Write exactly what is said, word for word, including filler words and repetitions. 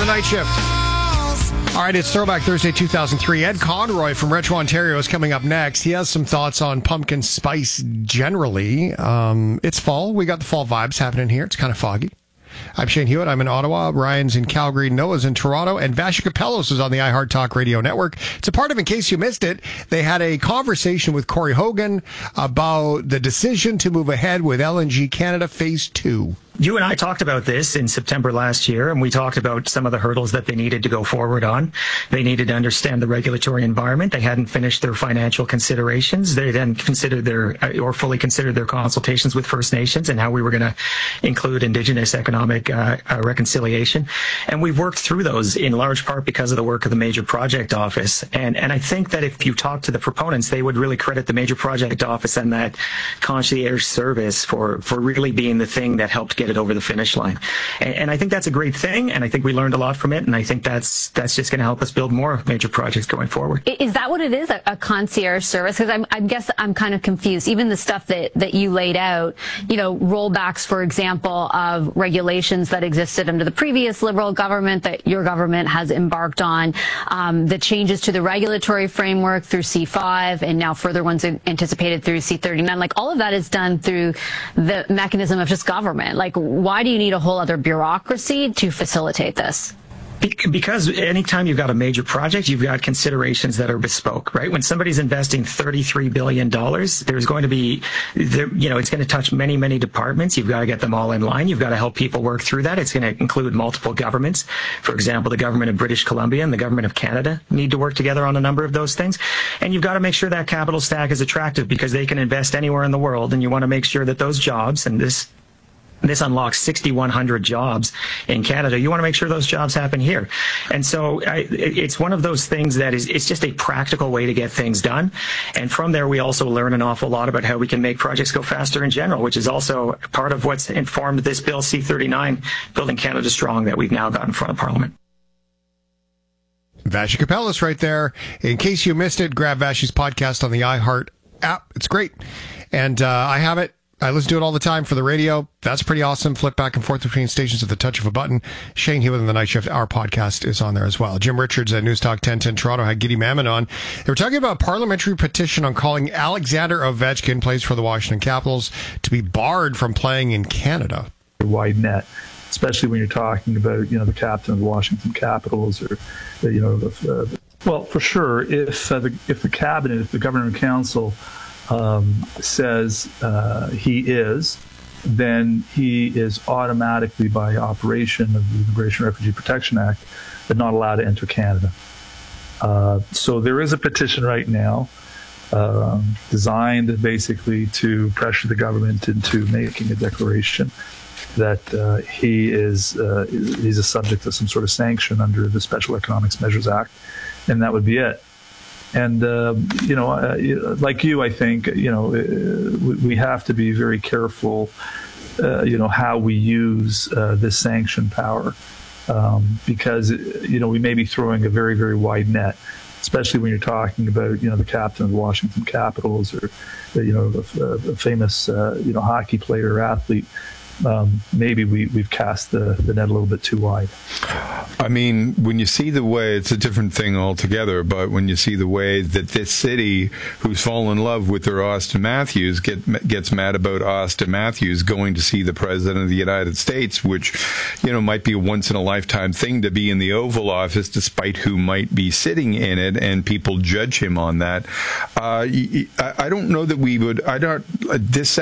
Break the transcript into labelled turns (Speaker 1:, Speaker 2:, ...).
Speaker 1: Night Shift. All right, it's Throwback Thursday two thousand three. Ed Conroy from Retro Ontario is coming up next. He has some thoughts on pumpkin spice generally. Um, it's fall. We got the fall vibes happening here. It's kind of foggy. I'm Shane Hewitt. I'm in Ottawa. Ryan's in Calgary. Noah's in Toronto. And Vassy Kapelos is on the iHeart Talk Radio Network. It's a part of, in case you missed it, they had a conversation with Corey Hogan about the decision to move ahead with L N G Canada Phase two.
Speaker 2: You and I talked about this in September last year, and we talked about some of the hurdles that they needed to go forward on. They needed to understand the regulatory environment. They hadn't finished their financial considerations. They then considered their, or fully considered their consultations with First Nations and how we were going to include Indigenous economic uh, uh, reconciliation. And we've worked through those in large part because of the work of the Major Project Office. And, and I think that if you talk to the proponents, they would really credit the Major Project Office and that concierge service for, for really being the thing that helped get it over the finish line. And, and I think that's a great thing, and I think we learned a lot from it, and I think that's that's just going to help us build more major projects going forward.
Speaker 3: Is that what it is, a, a concierge service? Because I'm, I guess I'm kind of confused. Even the stuff that, that you laid out, you know, rollbacks, for example, of regulations that existed under the previous Liberal government that your government has embarked on, um, the changes to the regulatory framework through C five, and now further ones anticipated through C thirty-nine, like all of that is done through the mechanism of just government. Like, why do you need a whole other bureaucracy to facilitate this?
Speaker 2: Because anytime you've got a major project, you've got considerations that are bespoke, right? When somebody's investing thirty-three billion dollars, there's going to be, there, you know, it's going to touch many, many departments. You've got to get them all in line. You've got to help people work through that. It's going to include multiple governments. For example, the government of British Columbia and the government of Canada need to work together on a number of those things. And you've got to make sure that capital stack is attractive because they can invest anywhere in the world. And you want to make sure that those jobs, and this This unlocks six thousand one hundred jobs in Canada. You want to make sure those jobs happen here. And so I, it's one of those things that is, it's just a practical way to get things done. And from there, we also learn an awful lot about how we can make projects go faster in general, which is also part of what's informed this bill, C thirty-nine, Building Canada Strong, that we've now got in front of Parliament.
Speaker 1: Vassy Kapelos right there. In case you missed it, grab Vassy's podcast on the iHeart app. It's great. And uh, I have it. I listen to it all the time for the radio. That's pretty awesome. Flip back and forth between stations at the touch of a button. Shane Hewitt in the Night Shift, our podcast, is on there as well. Jim Richards at News Talk ten ten Toronto had Giddy Mammon on. They were talking about a parliamentary petition on calling Alexander Ovechkin, plays for the Washington Capitals, to be barred from playing in Canada.
Speaker 4: Wide net, especially when you're talking about, you know, the captain of the Washington Capitals, or, you know, the, uh, well, for sure, if uh, the if the cabinet, if the governor and council Um, says uh, he is, then he is automatically, by operation of the Immigration Refugee Protection Act, not allowed to enter Canada. Uh, so there is a petition right now um, designed basically to pressure the government into making a declaration that uh, he is uh, he's a subject of some sort of sanction under the Special Economics Measures Act, and that would be it. And, uh, you know, uh, like you, I think, you know, uh, we have to be very careful, uh, you know, how we use uh, this sanction power, um, because, you know, we may be throwing a very, very wide net, especially when you're talking about, you know, the captain of the Washington Capitals, or, you know, a, a famous, uh, you know, hockey player or athlete. Um, maybe we, we've cast the, the net a little bit too wide.
Speaker 5: I mean, when you see the way, it's a different thing altogether, but when you see the way that this city, who's fallen in love with their Austin Matthews, get, gets mad about Austin Matthews going to see the President of the United States, which, you know, might be a once-in-a-lifetime thing to be in the Oval Office, despite who might be sitting in it, and people judge him on that. Uh, I, I don't know that we would, I don't, this